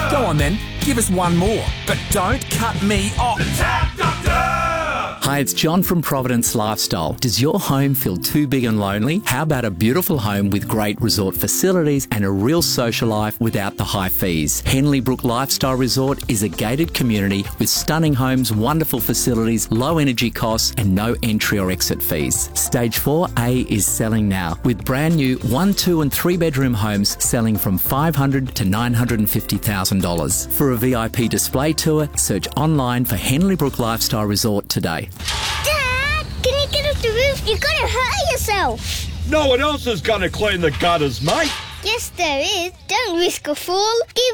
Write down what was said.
Go on then, give us one more, but don't cut me off. Tap Doctor! Hi, it's John from Providence Lifestyle. Does your home feel too big and lonely? How about a beautiful home with great resort facilities and a real social life without the high fees? Henley Brook Lifestyle Resort is a gated community with stunning homes, wonderful facilities, low energy costs and no entry or exit fees. Stage 4A is selling now with brand new 1, 2 and 3 bedroom homes selling from $500,000 to $950,000. For a VIP display tour, search online for Henley Brook Lifestyle Resort today. Dad, can you get off the roof? You're going to hurt yourself. No one else is going to clean the gutters, mate. Yes, there is. Don't risk a fall. Give